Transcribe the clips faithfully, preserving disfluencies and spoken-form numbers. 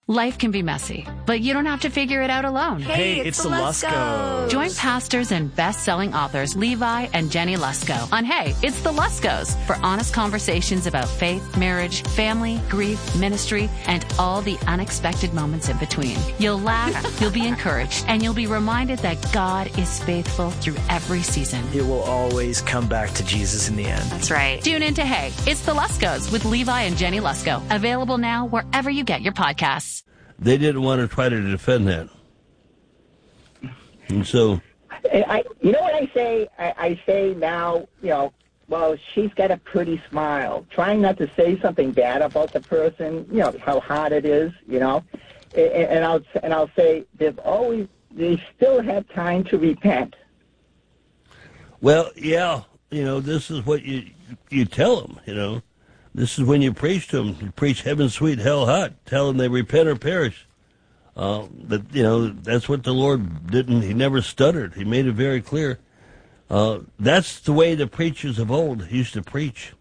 Life can be messy, but you don't have to figure it out alone. Hey, it's, it's the Luskos. Join pastors and best-selling authors Levi and Jenny Lusko on Hey, It's the Luskos for honest conversations about faith, marriage, family, grief, ministry, and all the unexpected moments in between. You'll laugh, you'll be encouraged, and you'll be reminded that God is faithful through every season. It will always come back to Jesus in the end. That's right. Tune in to Hey, It's the Luskos with Levi and Jenny Lusko. Available now wherever you get your podcasts. They didn't want to try to defend that. And so... I, you know what I say? I, I say now, you know, well, she's got a pretty smile. Trying not to say something bad about the person, you know, how hard it is, you know. And, and I'll and I'll say they've always, they still have time to repent. Well, yeah, you know, this is what you you tell them, you know. This is when you preach to them. You preach heaven sweet, hell hot. Tell them they repent or perish. Uh, but, you know, that's what the Lord didn't. He never stuttered. He made it very clear. Uh, that's the way the preachers of old used to preach.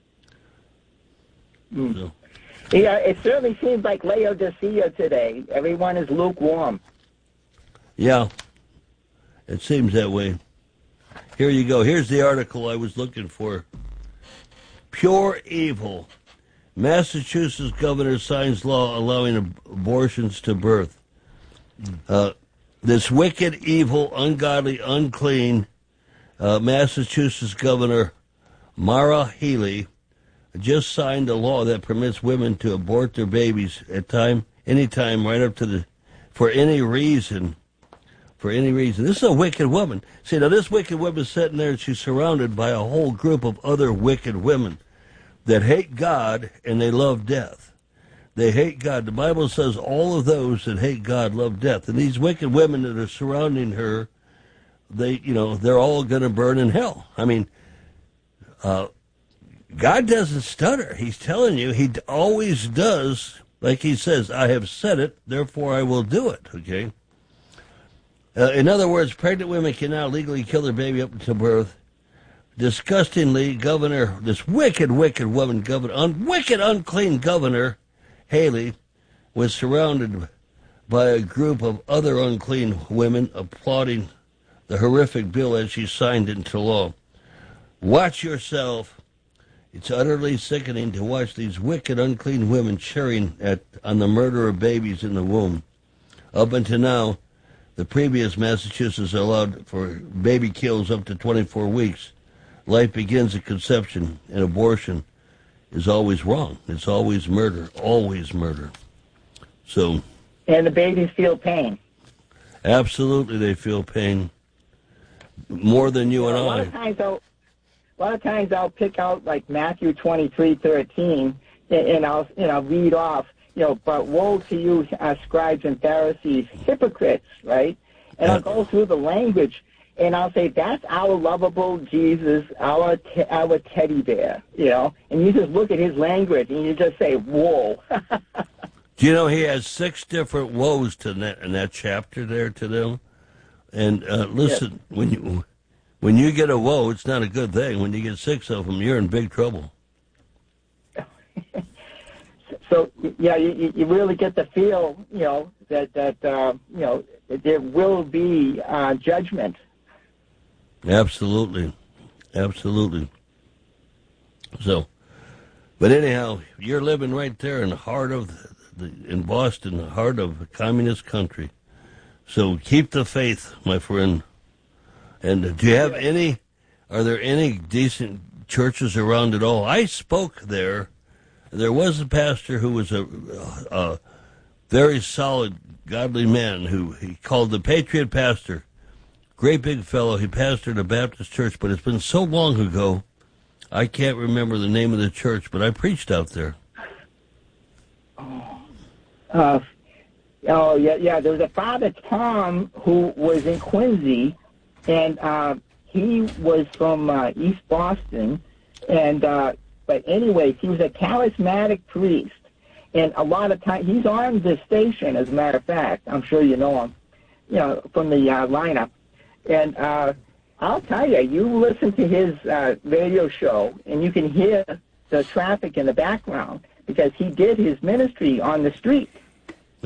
Mm. So. Yeah, it certainly seems like Laodicea today. Everyone is lukewarm. Yeah, it seems that way. Here you go. Here's the article I was looking for. Pure evil. Massachusetts governor signs law allowing ab- abortions to birth. Uh, this wicked, evil, ungodly, unclean uh, Massachusetts governor Maura Healey just signed a law that permits women to abort their babies at time, any time, right up to the, for any reason. For any reason. This is a wicked woman. See, now this wicked woman is sitting there and she's surrounded by a whole group of other wicked women that hate God and they love death. They hate God. The Bible says all of those that hate God love death. And these wicked women that are surrounding her, they, you know, they're all going to burn in hell. I mean, uh, God doesn't stutter. He's telling you, he always does, like he says, I have said it, therefore I will do it, okay? Uh, in other words, pregnant women can now legally kill their baby up until birth. Disgustingly, Governor, this wicked, wicked woman, governor, un, wicked, unclean Governor Haley was surrounded by a group of other unclean women applauding the horrific bill as she signed it into law. Watch yourself. It's utterly sickening to watch these wicked, unclean women cheering at on the murder of babies in the womb. Up until now, the previous Massachusetts allowed for baby kills up to twenty-four weeks. Life begins at conception, and abortion is always wrong. It's always murder, always murder. So, and the babies feel pain. Absolutely, they feel pain more than you, you know, and a lot I. Of times I'll, a lot of times I'll pick out like Matthew twenty-three thirteen, and, and I'll you know read off. You know, but woe to you, uh, scribes and Pharisees, hypocrites, right? And I'll go through the language. And I'll say, that's our lovable Jesus, our te- our teddy bear, you know. And you just look at his language, and you just say, whoa. Do you know he has six different woes to that, in that chapter there to them? And uh, listen, yes. when you when you get a woe, it's not a good thing. When you get six of them, you're in big trouble. So, yeah, you, you really get the feel, you know, that, that uh, you know, there will be uh, judgment. Absolutely. Absolutely. So, but anyhow, you're living right there in the heart of, the, in Boston, the heart of a communist country. So keep the faith, my friend. And do you have any, are there any decent churches around at all? I spoke there. There was a pastor who was a, a very solid, godly man who he called the Patriot Pastor. Great big fellow. He pastored a Baptist church, but it's been so long ago, I can't remember the name of the church, but I preached out there. Uh, oh, yeah, yeah. There was a Father Tom who was in Quincy, and uh, he was from uh, East Boston, and uh, but anyway, he was a charismatic priest, and a lot of times, he's on the station, as a matter of fact. I'm sure you know him, you know, from the uh, lineup. And uh, I'll tell you, you listen to his uh, radio show, and you can hear the traffic in the background because he did his ministry on the street.